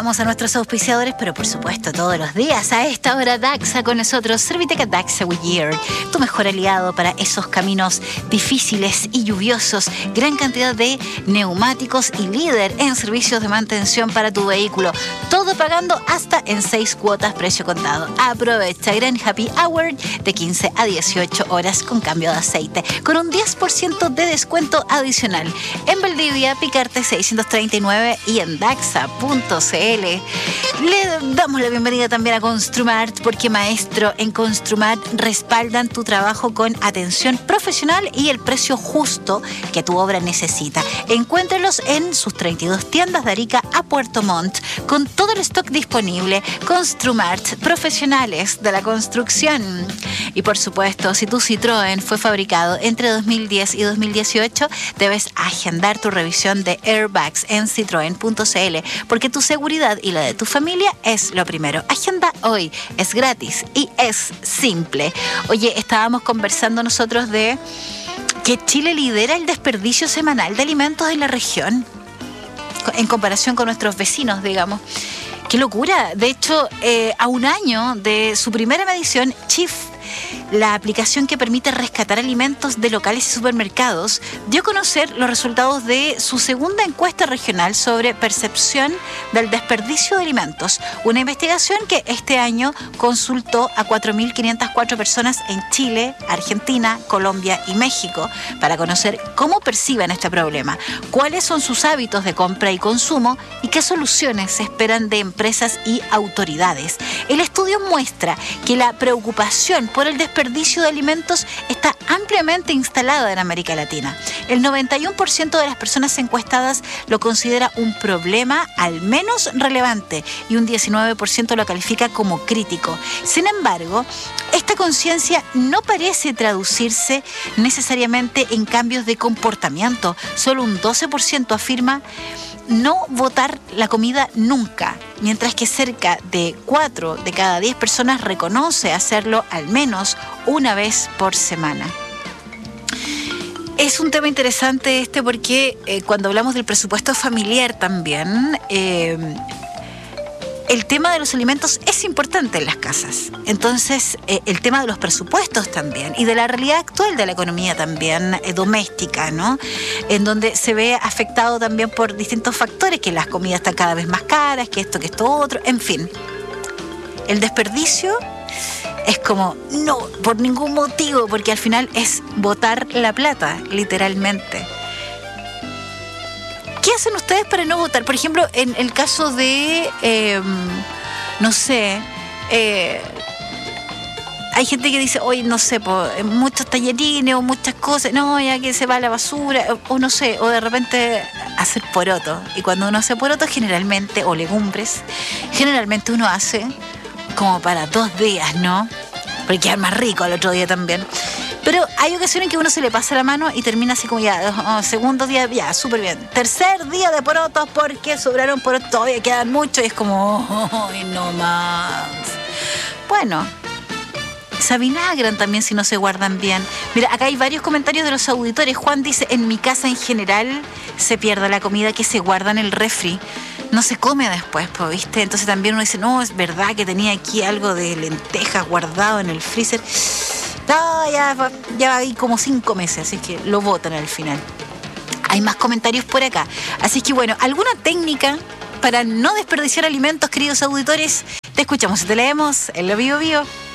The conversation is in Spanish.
Saludamos a nuestros auspiciadores, pero por supuesto todos los días a esta hora Daxa con nosotros. Serviteca Daxa Goodyear, tu mejor aliado para esos caminos difíciles y lluviosos. Gran cantidad de neumáticos y líder en servicios de mantención para tu vehículo. Todo pagando hasta en 6 cuotas precio contado. Aprovecha gran Happy Hour de 15 a 18 horas con cambio de aceite, con un 10% de descuento adicional. En Valdivia, Picarte 639 y en Daxa.cl. Le damos la bienvenida también a Construmart, porque maestro, en Construmart respaldan tu trabajo con atención profesional y el precio justo que tu obra necesita. Encuéntralos en sus 32 tiendas de Arica a Puerto Montt, con todo el stock disponible. Construmart, profesionales de la construcción. Y por supuesto, si tu Citroën fue fabricado entre 2010 y 2018, debes agendar tu revisión de airbags en citroen.cl, porque tu seguridad y la de tu familia es lo primero. Agenda hoy, es gratis y es simple. Oye, estábamos conversando nosotros de que Chile lidera el desperdicio semanal de alimentos en la región en comparación con nuestros vecinos, digamos. ¡Qué locura! De hecho, a un año de su primera medición, Chief, la aplicación que permite rescatar alimentos de locales y supermercados, dio a conocer los resultados de su segunda encuesta regional sobre percepción del desperdicio de alimentos. Una investigación que este año consultó a 4.504 personas en Chile, Argentina, Colombia y México para conocer cómo perciben este problema, cuáles son sus hábitos de compra y consumo y qué soluciones se esperan de empresas y autoridades. El estudio muestra que la preocupación por el desperdicio de alimentos está ampliamente instalada en América Latina. El 91% de las personas encuestadas lo considera un problema al menos relevante y un 19% lo califica como crítico. Sin embargo, esta conciencia no parece traducirse necesariamente en cambios de comportamiento. Solo un 12% afirma no botar la comida nunca, mientras que cerca de 4 de cada 10 personas reconoce hacerlo al menos una vez por semana. Es un tema interesante porque cuando hablamos del presupuesto familiar también, el tema de los alimentos es importante en las casas. Entonces, el tema de los presupuestos también y de la realidad actual de la economía también doméstica, ¿no? En donde se ve afectado también por distintos factores, que las comidas están cada vez más caras, que esto otro, en fin. El desperdicio es como, no, por ningún motivo, porque al final es botar la plata, literalmente. ¿Qué hacen ustedes para no votar? Por ejemplo, en el caso de, hay gente que dice, oye, no sé, muchos tallarines o muchas cosas, no, ya que se va a la basura, o no sé, o de repente hacer poroto. Y cuando uno hace poroto, generalmente, o legumbres, generalmente uno hace como para 2 días, ¿no? Porque queda más rico al otro día también. Pero hay ocasiones en que uno se le pasa la mano y termina así como ya, segundo día, ya, súper bien. Tercer día de porotos porque sobraron porotos, todavía quedan muchos y es como, ¡ay, no más! Bueno, se avinagran también si no se guardan bien. Mira, acá hay varios comentarios de los auditores. Juan dice, en mi casa en general se pierde la comida que se guarda en el refri. No se come después, ¿viste? Entonces también uno dice, no, es verdad que tenía aquí algo de lentejas guardado en el freezer. No, ya va ahí como 5 meses, así que lo botan al final. Hay más comentarios por acá. Así que bueno, ¿alguna técnica para no desperdiciar alimentos, queridos auditores? Te escuchamos y te leemos en Lo Bio Bio.